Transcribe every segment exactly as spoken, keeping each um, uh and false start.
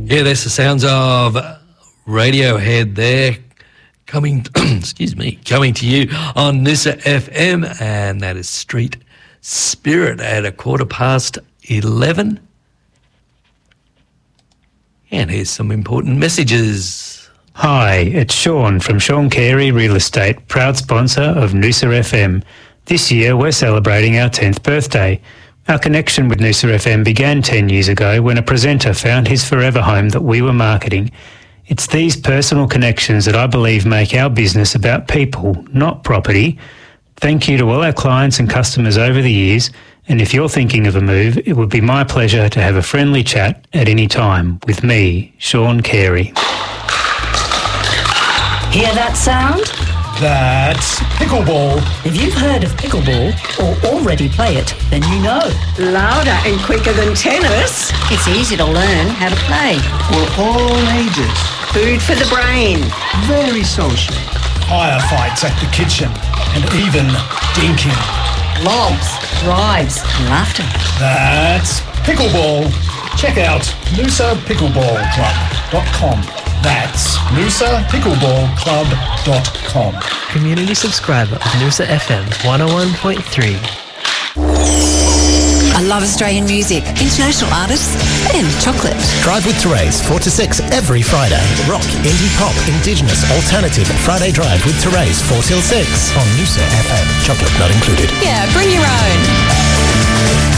Yeah, that's the sounds of Radiohead there coming, excuse me, coming to you on Noosa F M, and that is Street Spirit at a quarter past eleven. And here's some important messages. Hi, it's Sean from Sean Carey Real Estate, proud sponsor of Noosa F M. This year we're celebrating our tenth birthday. Our connection with Noosa F M began ten years ago when a presenter found his forever home that we were marketing. It's these personal connections that I believe make our business about people, not property. Thank you to all our clients and customers over the years, and if you're thinking of a move, it would be my pleasure to have a friendly chat at any time with me, Sean Carey. Hear that sound? That's pickleball. If you've heard of pickleball or already play it, then you know. Louder and quicker than tennis. It's easy to learn how to play. For all ages. Food for the brain. Very social. Firefights at the kitchen and even dinking. Lobs, drives, and laughter. That's pickleball. Check out noosa pickleball club dot com. That's noosa pickleball club dot com. Community subscriber of Noosa F M one oh one point three. I love Australian music, international artists, and chocolate. Drive with Therese, four to six every Friday. Rock, indie pop, indigenous, alternative. Friday Drive with Therese, four till six on Noosa F M. Chocolate not included. Yeah, bring your own.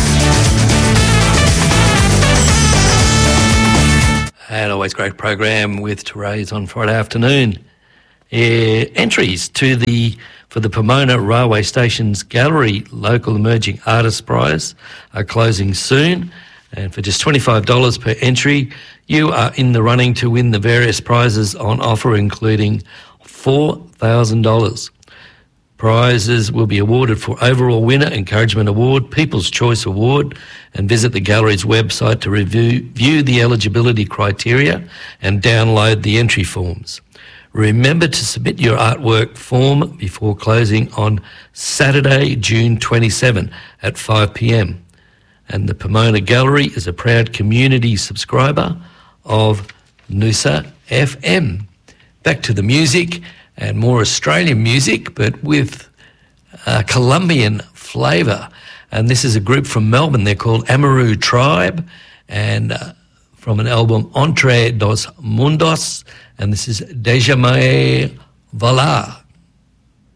And always great program with Therese on Friday afternoon. Uh, entries to the for the Pomona Railway Station's Gallery Local Emerging Artist Prize are closing soon. And for just twenty-five dollars per entry, you are in the running to win the various prizes on offer, including four thousand dollars. Prizes will be awarded for Overall Winner, Encouragement Award, People's Choice Award, and visit the Gallery's website to review view the eligibility criteria and download the entry forms. Remember to submit your artwork form before closing on Saturday, June twenty-seventh at five p.m. And the Pomona Gallery is a proud community subscriber of Noosa F M. Back to the music. And more Australian music, but with uh, Colombian flavour. And this is a group from Melbourne. They're called Amaru Tribe, and uh, from an album Entre Dos Mundos. And this is Déjame Volar.